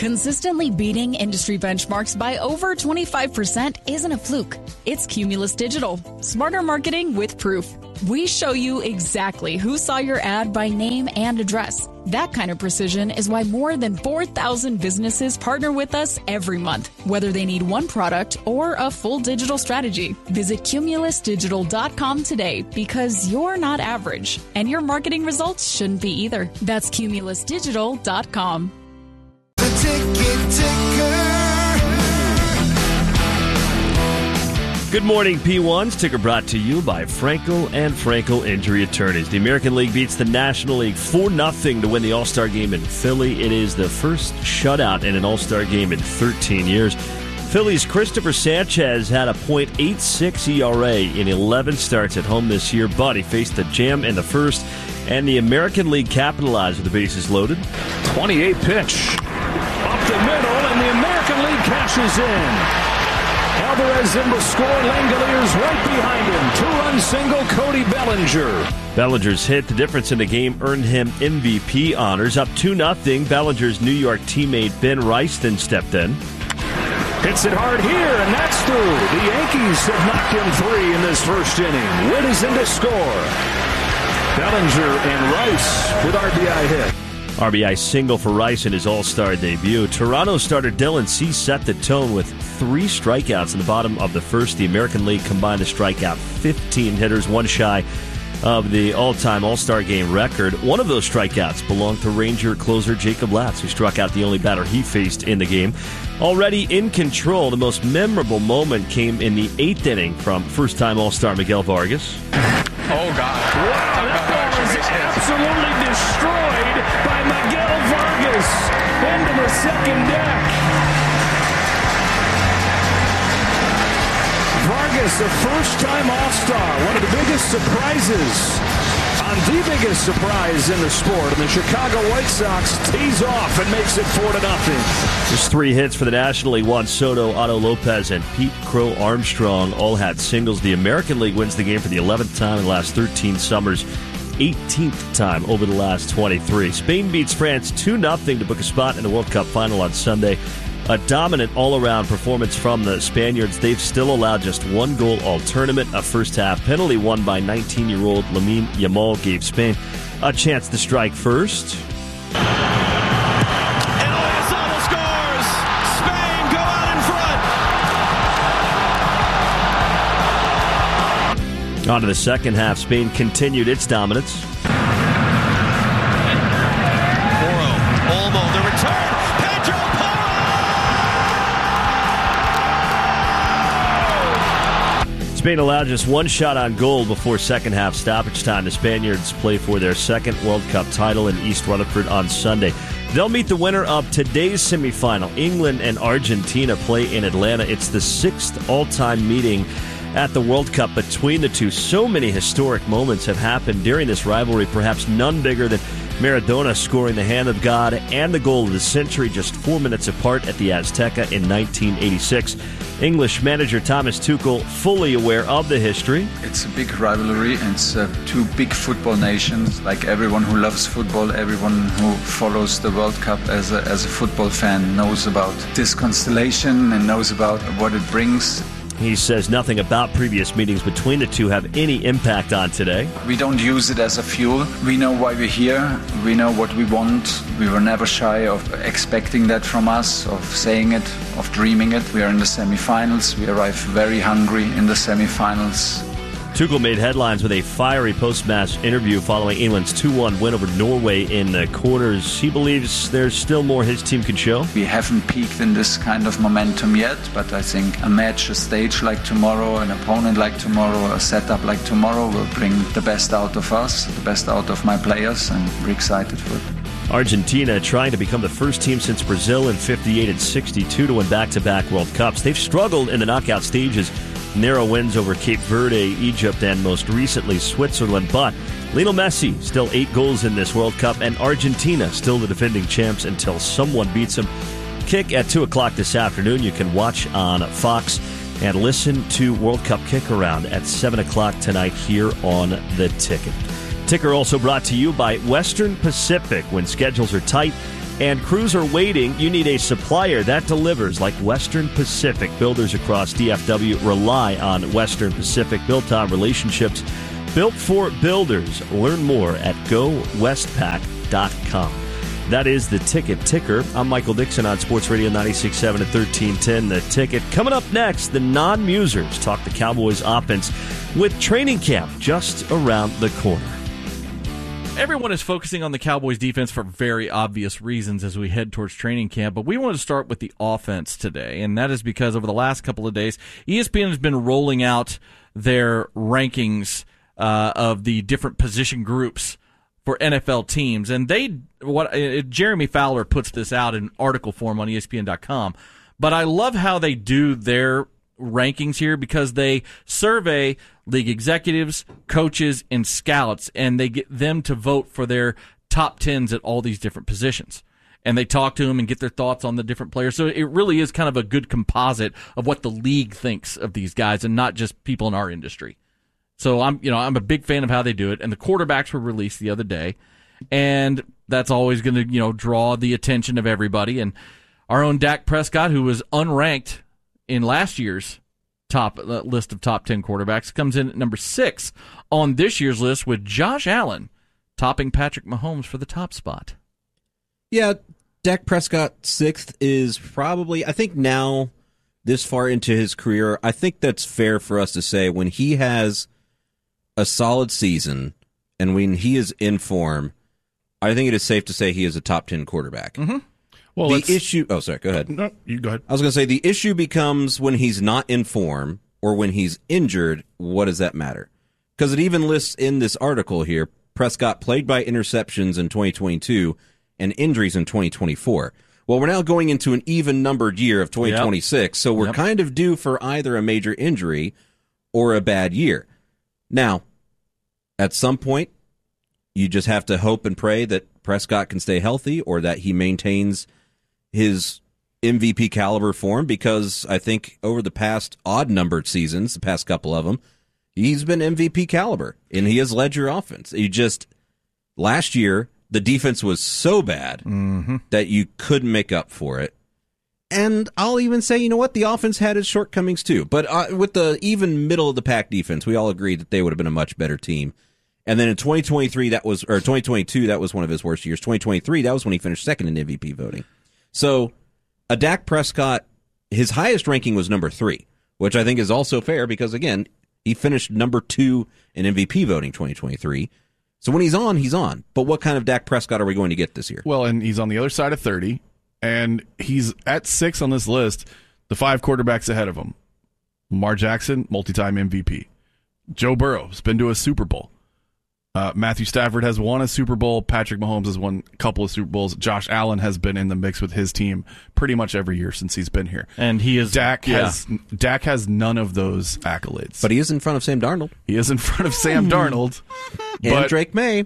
Consistently beating industry benchmarks by over twenty-five percent isn't a fluke. It's Cumulus Digital. Smarter marketing with proof. We show you exactly who saw your ad by name and address. That kind of precision is why more than four thousand businesses partner with us every month, whether they need one product or a full digital strategy. Visit cumulus digital dot com today because you're not average, and your marketing results shouldn't be either. That's cumulus digital dot com. The ticket ticker. Good morning, P ones. Ticker brought to you by Frankel and Frankel Injury Attorneys. The American League beats the National League four nothing to win the All-Star Game in Philly. It is the first shutout in an All-Star Game in thirteen years. Philly's Christopher Sanchez had a point eight six E R A in eleven starts at home this year, but he faced a jam in the first, and the American League capitalized with the bases loaded. twenty-eight pitch. Up the middle, and the American League cashes in. Alvarez in to score. Langoliers right behind him. Two-run single, Cody Bellinger. Bellinger's hit, the difference in the game, earned him M V P honors. Up two nothing, Bellinger's New York teammate Ben Ryston stepped in. Hits it hard here, and that's through. The Yankees have knocked in three in this first inning. Witt is in to score. Bellinger and Rice with R B I hit. R B I single for Rice in his All-Star debut. Toronto starter Dylan Cease set the tone with three strikeouts in the bottom of the first. The American League combined to strike out fifteen hitters, one shy of the all-time All-Star Game record. One of those strikeouts belonged to Ranger closer Jacob Latz, who struck out the only batter he faced in the game. Already in control, the most memorable moment came in the eighth inning from first-time All-Star Miguel Vargas. Oh, God. Wow, that ball is absolutely destroyed by Miguel Vargas into the second deck. Vargas, a first-time All-Star, one of the biggest surprises on the biggest surprise in the sport. And the Chicago White Sox tees off and makes it four to nothing. There's three hits for the National League. Juan Soto, Otto Lopez, and Pete Crow Armstrong all had singles. The American League wins the game for the eleventh time in the last thirteen summers, eighteenth time over the last twenty-three. Spain beats France two nothing to book a spot in the World Cup final on Sunday. A dominant all-around performance from the Spaniards. They've still allowed just one goal all tournament. A first-half penalty won by nineteen-year-old Lamine Yamal gave Spain a chance to strike first. On to the second half, Spain continued its dominance. Porro, Olmo, the return, Pedro Porro! Spain allowed just one shot on goal before second half stoppage time. The Spaniards play for their second World Cup title in East Rutherford on Sunday. They'll meet the winner of today's semifinal. England and Argentina play in Atlanta. It's the sixth all-time meeting at the World Cup between the two. So many historic moments have happened during this rivalry, perhaps none bigger than Maradona scoring the hand of God and the goal of the century just four minutes apart at the Azteca in nineteen eighty-six. English manager Thomas Tuchel fully aware of the history. It's a big rivalry, and it's uh, two big football nations. Like everyone who loves football, everyone who follows the World Cup as a, as a football fan knows about this constellation and knows about what it brings. He says nothing about previous meetings between the two have any impact on today. We don't use it as a fuel. We know why we're here. We know what we want. We were never shy of expecting that from us, of saying it, of dreaming it. We are in the semifinals. We arrive very hungry in the semifinals. Tuchel made headlines with a fiery post-match interview following England's two one win over Norway in the quarters. He believes there's still more his team can show. We haven't peaked in this kind of momentum yet, but I think a match, a stage like tomorrow, an opponent like tomorrow, a setup like tomorrow will bring the best out of us, the best out of my players, and we're excited for it. Argentina trying to become the first team since Brazil in fifty-eight and sixty-two to win back-to-back World Cups. They've struggled in the knockout stages. Narrow wins over Cape Verde, Egypt, and most recently Switzerland. But Lionel Messi still eight goals in this World Cup, and Argentina still the defending champs until someone beats them. Kick at two o'clock this afternoon. You can watch on Fox and listen to World Cup Kick Around at seven o'clock tonight here on The Ticket. Ticker also brought to you by Western Pacific. When schedules are tight, and crews are waiting, you need a supplier that delivers like Western Pacific. Builders across D F W rely on Western Pacific, built on relationships, built for builders. Learn more at go westpac dot com. That is the Ticket Ticker. I'm Michael Dixon on Sports Radio ninety-six point seven at thirteen ten. The Ticket. Coming up next, the non-musers talk the Cowboys offense with training camp just around the corner. Everyone is focusing on the Cowboys defense for very obvious reasons as we head towards training camp, but we want to start with the offense today, and that is because over the last couple of days, E S P N has been rolling out their rankings uh, of the different position groups for N F L teams, and they what uh, Jeremy Fowler puts this out in article form on E S P N dot com, but I love how they do their rankings here because they survey league executives, coaches, and scouts, and they get them to vote for their top tens at all these different positions. And they talk to them and get their thoughts on the different players. So it really is kind of a good composite of what the league thinks of these guys and not just people in our industry. So I'm, you know, I'm a big fan of how they do it. And the quarterbacks were released the other day, and that's always going to, you know, draw the attention of everybody. And our own Dak Prescott, who was unranked in last year's top uh, list of top ten quarterbacks, comes in at number six on this year's list, with Josh Allen topping Patrick Mahomes for the top spot. Yeah, Dak Prescott sixth is probably, I think now, this far into his career, I think that's fair for us to say when he has a solid season and when he is in form, I think it is safe to say he is a top ten quarterback. Mm-hmm. Well, the issue. Oh, sorry. Go ahead. No, you go ahead. I was going to say the issue becomes when he's not in form or when he's injured. What does that matter? Because it even lists in this article here: Prescott played by interceptions in twenty twenty-two and injuries in twenty twenty-four. Well, we're now going into an even numbered year of twenty twenty-six, yep. so we're yep. kind of due for either a major injury or a bad year. Now, at some point, you just have to hope and pray that Prescott can stay healthy or that he maintains his M V P caliber form, because I think over the past odd-numbered seasons, the past couple of them, he's been M V P caliber, and he has led your offense. You just, last year, the defense was so bad mm-hmm. that you couldn't make up for it. And I'll even say, you know what, the offense had its shortcomings too. But uh, with the even middle-of-the-pack defense, we all agreed that they would have been a much better team. And then in twenty twenty-three, that was, or twenty twenty-two, that was one of his worst years. twenty twenty-three, that was when he finished second in M V P voting. So, a Dak Prescott, his highest ranking was number three, which I think is also fair because, again, he finished number two in M V P voting twenty twenty-three. So when he's on, he's on. But what kind of Dak Prescott are we going to get this year? Well, and he's on the other side of thirty, and he's at six on this list, the five quarterbacks ahead of him. Lamar Jackson, multi-time M V P. Joe Burrow has been to a Super Bowl. Uh, Matthew Stafford has won a Super Bowl. Patrick Mahomes has won a couple of Super Bowls. Josh Allen has been in the mix with his team pretty much every year since he's been here. And he is Dak yeah. has Dak has none of those accolades. But he is in front of Sam Darnold. He is in front of Sam Darnold. And but Drake May.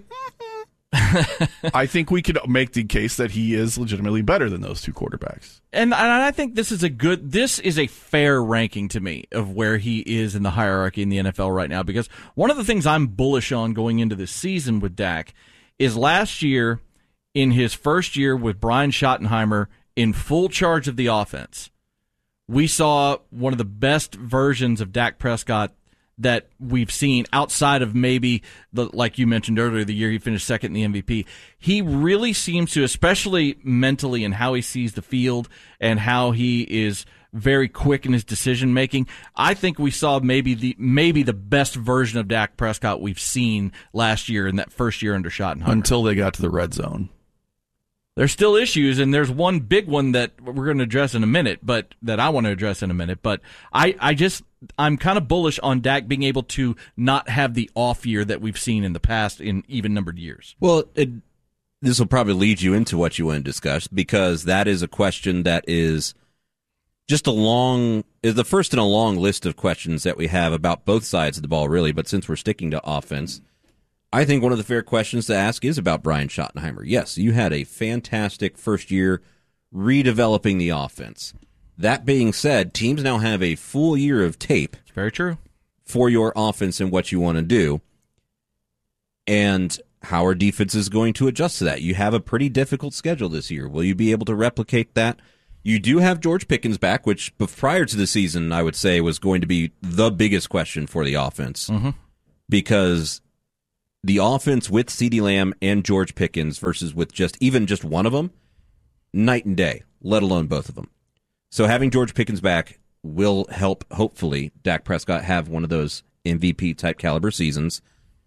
I think we could make the case that he is legitimately better than those two quarterbacks. And, and I think this is a good, this is a fair ranking to me of where he is in the hierarchy in the N F L right now, because one of the things I'm bullish on going into this season with Dak is last year, in his first year with Brian Schottenheimer in full charge of the offense, we saw one of the best versions of Dak Prescott that we've seen outside of maybe, the like you mentioned earlier, the year he finished second in the M V P. He really seems to, especially mentally and how he sees the field and how he is very quick in his decision making. I think we saw maybe the maybe the best version of Dak Prescott we've seen last year in that first year under Schottenheimer. Until they got to the red zone. There's still issues, and there's one big one that we're going to address in a minute, but that I want to address in a minute. But I, I just, I'm kind of bullish on Dak being able to not have the off year that we've seen in the past in even numbered years. Well, it, this will probably lead you into what you want to discuss, because that is a question that is just a long, is the first in a long list of questions that we have about both sides of the ball, really. But since we're sticking to offense, I think one of the fair questions to ask is about Brian Schottenheimer. Yes, you had a fantastic first year redeveloping the offense. That being said, teams now have a full year of tape. It's very true. For your offense and what you want to do. And how are defenses going to adjust to that? You have a pretty difficult schedule this year. Will you be able to replicate that? You do have George Pickens back, which prior to the season, I would say, was going to be the biggest question for the offense. Mm-hmm. Because the offense with CeeDee Lamb and George Pickens versus with just even just one of them, night and day, let alone both of them. So having George Pickens back will help, hopefully, Dak Prescott have one of those M V P-type caliber seasons.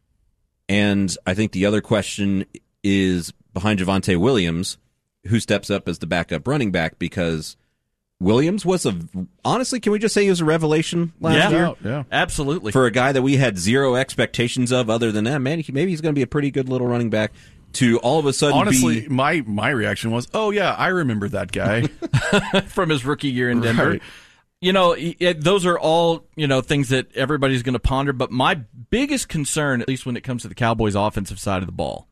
And I think the other question is behind Javonte Williams, who steps up as the backup running back, because Williams was a, honestly, can we just say he was a revelation last yeah, year? Yeah, absolutely. For a guy that we had zero expectations of other than that, man, maybe he's going to be a pretty good little running back to all of a sudden Honestly, be... my, my reaction was, oh, yeah, I remember that guy. From his rookie year in Denver. Right. You know, it, those are all, you know, things that everybody's going to ponder. But my biggest concern, at least when it comes to the Cowboys' offensive side of the ball,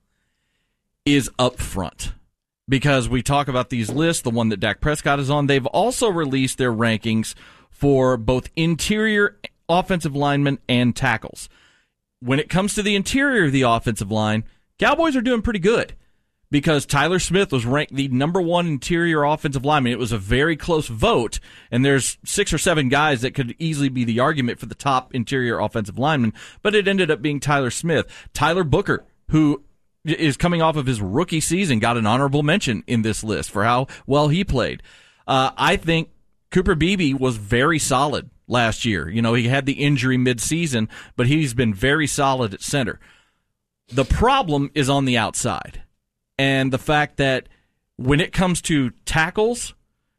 is up front. Because we talk about these lists, the one that Dak Prescott is on, they've also released their rankings for both interior offensive linemen and tackles. When it comes to the interior of the offensive line, Cowboys are doing pretty good. Because Tyler Smith was ranked the number one interior offensive lineman. It was a very close vote, and there's six or seven guys that could easily be the argument for the top interior offensive lineman, but it ended up being Tyler Smith. Tyler Booker, who is coming off of his rookie season, got an honorable mention in this list for how well he played. Uh, I think Cooper Beebe was very solid last year. You know, he had the injury midseason, but he's been very solid at center. The problem is on the outside. And the fact that when it comes to tackles,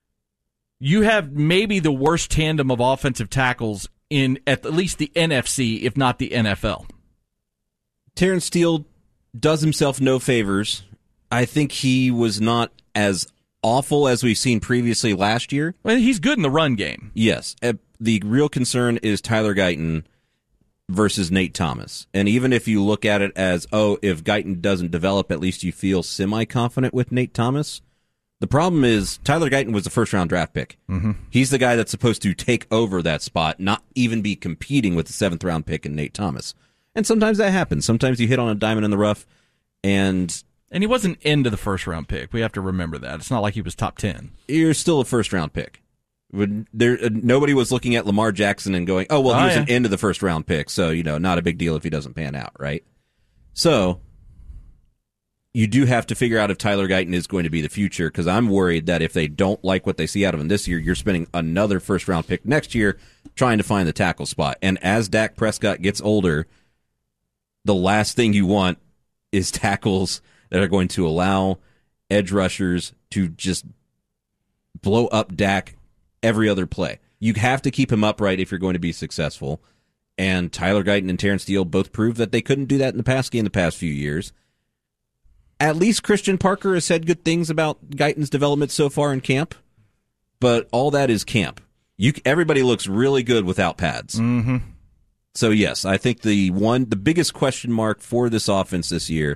you have maybe the worst tandem of offensive tackles in at least the N F C, if not the N F L. Terrence Steele does himself no favors. I think he was not as awful as we've seen previously last year. Well, he's good in the run game. Yes. The real concern is Tyler Guyton versus Nate Thomas. And even if you look at it as, oh, if Guyton doesn't develop, at least you feel semi-confident with Nate Thomas. The problem is Tyler Guyton was a first-round draft pick. Mm-hmm. He's the guy that's supposed to take over that spot, not even be competing with the seventh-round pick in Nate Thomas. And sometimes that happens. Sometimes you hit on a diamond in the rough, and... And he wasn't into the first-round pick. We have to remember that. It's not like he was top ten. You're still a first-round pick. There, nobody was looking at Lamar Jackson and going, oh, well, he oh, was yeah. an end of the first round pick, so, you know, not a big deal if he doesn't pan out, right? So, you do have to figure out if Tyler Guyton is going to be the future, because I'm worried that if they don't like what they see out of him this year, you're spending another first round pick next year trying to find the tackle spot. And as Dak Prescott gets older, the last thing you want is tackles that are going to allow edge rushers to just blow up Dak every other play. You have to keep him upright if you're going to be successful. And Tyler Guyton and Terrence Steele both proved that they couldn't do that in the pass game the past few years. At least Christian Parker has said good things about Guyton's development so far in camp. But all that is camp. You, everybody looks really good without pads. Mm-hmm. So yes, I think the one, the biggest question mark for this offense this year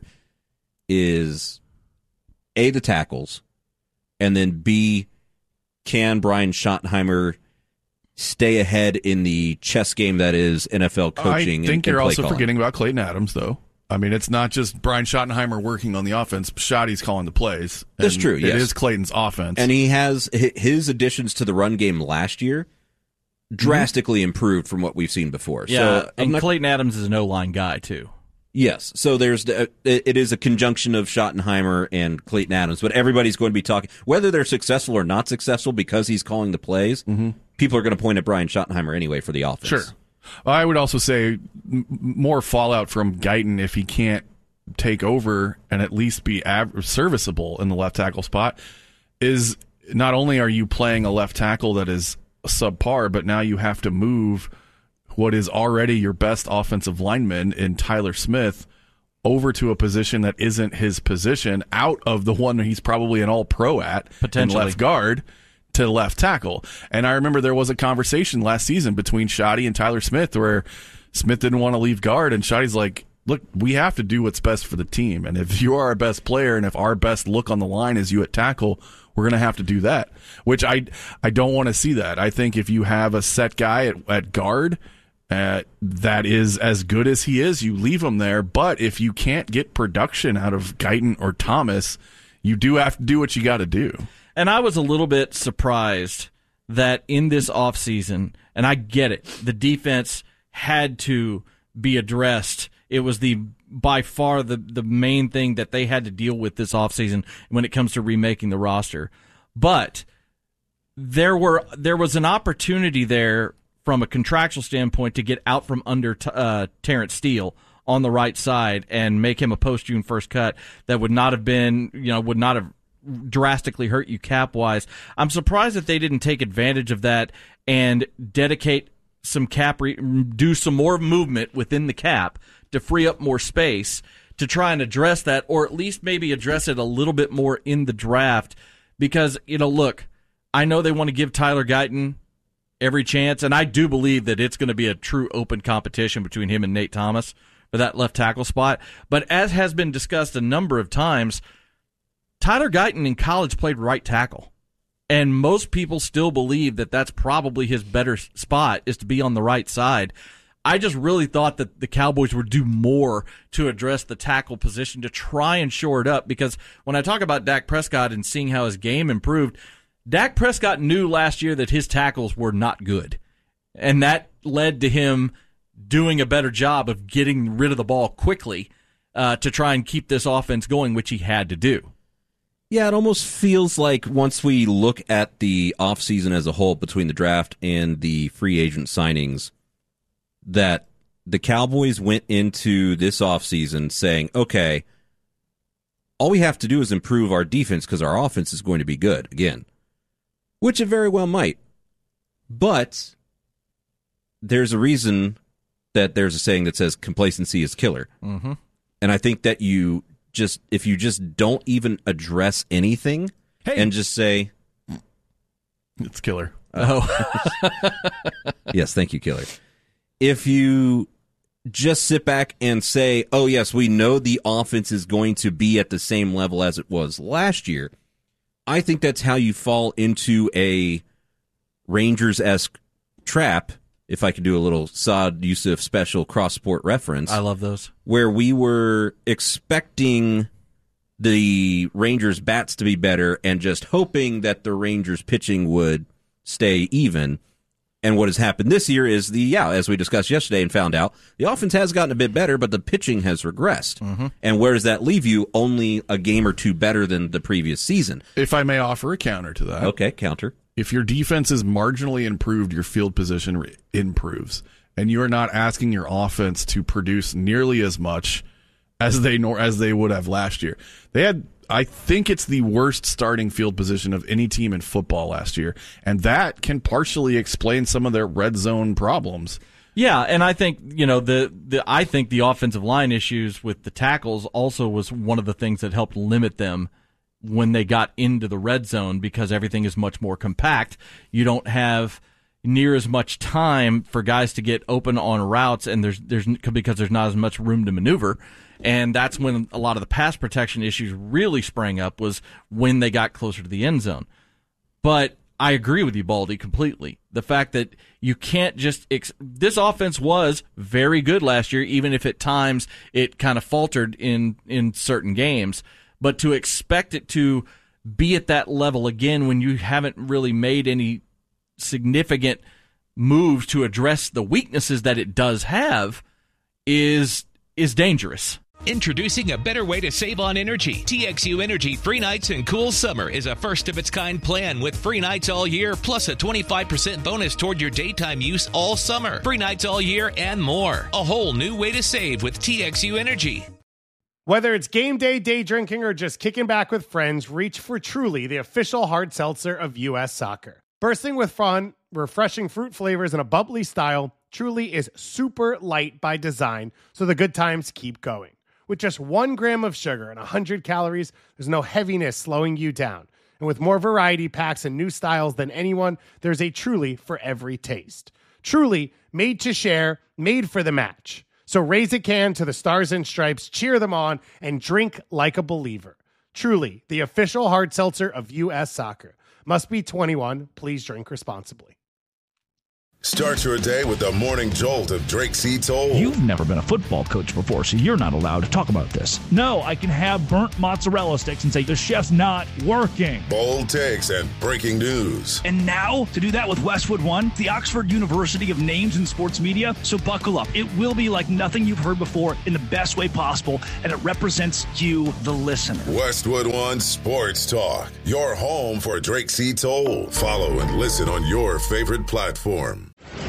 is A, the tackles, and then B, can Brian Schottenheimer stay ahead in the chess game that is N F L coaching? I think and, you're and also calling. forgetting about Clayton Adams, though. I mean, it's not just Brian Schottenheimer working on the offense. Schotty's calling the plays. That's true, yes. It is Clayton's offense. And he has his additions to the run game last year drastically mm-hmm. improved from what we've seen before. Yeah, so, and not, Clayton Adams is an O-line guy, too. Yes, so there's it is a conjunction of Schottenheimer and Clayton Adams, but everybody's going to be talking, whether they're successful or not successful, because he's calling the plays, mm-hmm. people are going to point at Brian Schottenheimer anyway for the offense. Sure. I would also say m- more fallout from Guyton if he can't take over and at least be av- serviceable in the left tackle spot is not only are you playing a left tackle that is subpar, but now you have to move what is already your best offensive lineman in Tyler Smith over to a position that isn't his position, out of the one he's probably an all-pro at, potentially in left guard, to left tackle. And I remember there was a conversation last season between Schotty and Tyler Smith where Smith didn't want to leave guard, and Schotty's like, look, we have to do what's best for the team. And if you are our best player and if our best look on the line is you at tackle, we're going to have to do that, which I, I don't want to see that. I think if you have a set guy at, at guard Uh, that is as good as he is. You leave him there. But if you can't get production out of Guyton or Thomas, you do have to do what you got to do. And I was a little bit surprised that in this offseason, and I get it, the defense had to be addressed. It was the by far the, the main thing that they had to deal with this offseason when it comes to remaking the roster. But there were there was an opportunity there from a contractual standpoint to get out from under t- uh, Terrence Steele on the right side and make him a post-June first cut that would not have been, you know, would not have drastically hurt you cap-wise. I'm surprised that they didn't take advantage of that and dedicate some cap, re- do some more movement within the cap to free up more space to try and address that, or at least maybe address it a little bit more in the draft. Because, you know, look, I know they want to give Tyler Guyton every chance, and I do believe that it's going to be a true open competition between him and Nate Thomas for that left tackle spot. But as has been discussed a number of times, Tyler Guyton in college played right tackle, and most people still believe that that's probably his better spot, is to be on the right side. I just really thought that the Cowboys would do more to address the tackle position to try and shore it up, because when I talk about Dak Prescott and seeing how his game improved, Dak Prescott knew last year that his tackles were not good, and that led to him doing a better job of getting rid of the ball quickly uh, to try and keep this offense going, which he had to do. Yeah, it almost feels like once we look at the offseason as a whole between the draft and the free agent signings, that the Cowboys went into this offseason saying, okay, all we have to do is improve our defense because our offense is going to be good again, which it very well might. But there's a reason that there's a saying that says complacency is killer. Mm-hmm. And I think that you just, if you just don't even address anything hey. and just say, it's killer. Oh, yes, thank you, killer. If you just sit back and say, oh, yes, we know the offense is going to be at the same level as it was last year, I think that's how you fall into a Rangers-esque trap, if I could do a little Saad Youssef special cross-sport reference. I love those. Where we were expecting the Rangers' bats to be better and just hoping that the Rangers' pitching would stay even. And what has happened this year is the, yeah, as we discussed yesterday and found out, the offense has gotten a bit better, but the pitching has regressed. Mm-hmm. And where does that leave you? Only a game or two better than the previous season. If I may offer a counter to that. Okay, counter. If your defense is marginally improved, your field position re- improves. And you are not asking your offense to produce nearly as much as they nor as they would have last year. They had, I think it's the worst starting field position of any team in football last year, and that can partially explain some of their red zone problems. Yeah, and I think, you know, the, the I think the offensive line issues with the tackles also was one of the things that helped limit them when they got into the red zone, because everything is much more compact. You don't have near as much time for guys to get open on routes, and there's there's because there's not as much room to maneuver. And that's when a lot of the pass protection issues really sprang up, was when they got closer to the end zone. But I agree with you, Baldy, completely. The fact that you can't just ex- – this offense was very good last year, even if at times it kind of faltered in, in certain games. But to expect it to be at that level again when you haven't really made any significant moves to address the weaknesses that it does have is is dangerous. Introducing a better way to save on energy. T X U Energy Free Nights and Cool Summer is a first-of-its-kind plan with free nights all year, plus a twenty-five percent bonus toward your daytime use all summer. Free nights all year and more. A whole new way to save with T X U Energy. Whether it's game day, day drinking, or just kicking back with friends, reach for Truly, the official hard seltzer of U S Soccer. Bursting with fun, refreshing fruit flavors, and a bubbly style, Truly is super light by design, so the good times keep going. With just one gram of sugar and one hundred calories, there's no heaviness slowing you down. And with more variety packs and new styles than anyone, there's a Truly for every taste. Truly, made to share, made for the match. So raise a can to the Stars and Stripes, cheer them on, and drink like a believer. Truly, the official hard seltzer of U S Soccer. Must be twenty-one. Please drink responsibly. Start your day with the morning jolt of Drake C. Toll. You've never been a football coach before, so you're not allowed to talk about this. No, I can have burnt mozzarella sticks and say the chef's not working. Bold takes and breaking news. And now, to do that with Westwood One, the Oxford University of Names in Sports Media. So buckle up. It will be like nothing you've heard before in the best way possible, and it represents you, the listener. Westwood One Sports Talk, your home for Drake C. Toll. Follow and listen on your favorite platform.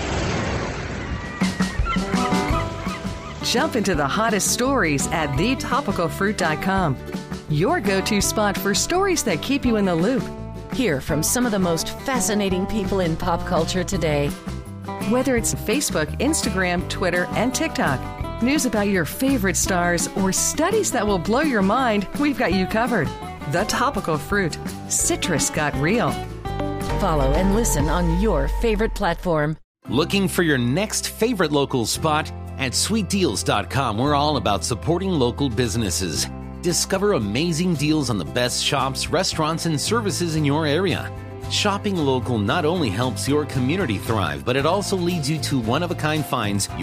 Jump into the hottest stories at the topical fruit dot com. Your go-to spot for stories that keep you in the loop. Hear from some of the most fascinating people in pop culture today. Whether it's Facebook, Instagram, Twitter, and TikTok, news about your favorite stars, or studies that will blow your mind, we've got you covered. The Topical Fruit. Citrus got real. Follow and listen on your favorite platform. Looking for your next favorite local spot? At sweet deals dot com, we're all about supporting local businesses. Discover amazing deals on the best shops, restaurants, and services in your area. Shopping local not only helps your community thrive, but it also leads you to one-of-a-kind finds you